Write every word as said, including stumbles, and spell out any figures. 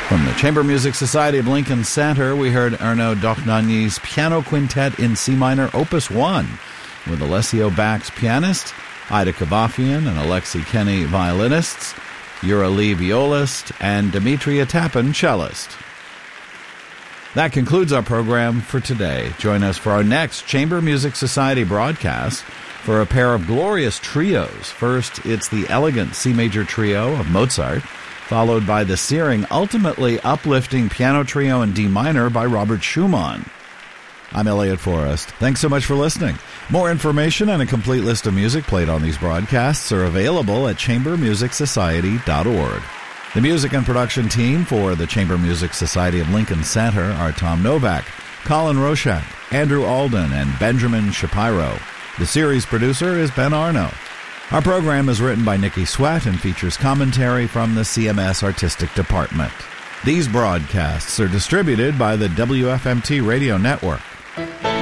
From the Chamber Music Society of Lincoln Center, we heard Arnaud Dochnagny's Piano Quintet in C minor, Opus one, with Alessio Bax pianist, Ida Kavafian and Alexei Kenny violinists, Yura Lee violist, and Dmitry Atapin cellist. That concludes our program for today. Join us for our next Chamber Music Society broadcast for a pair of glorious trios. First, it's the elegant C major trio of Mozart, followed by the searing, ultimately uplifting piano trio in D minor by Robert Schumann. I'm Elliot Forrest. Thanks so much for listening. More information and a complete list of music played on these broadcasts are available at chamber music society dot org. The music and production team for the Chamber Music Society of Lincoln Center are Tom Novak, Colin Roshak, Andrew Alden, and Benjamin Shapiro. The series producer is Ben Arno. Our program is written by Nikki Sweat and features commentary from the C M S Artistic Department. These broadcasts are distributed by the W F M T Radio Network.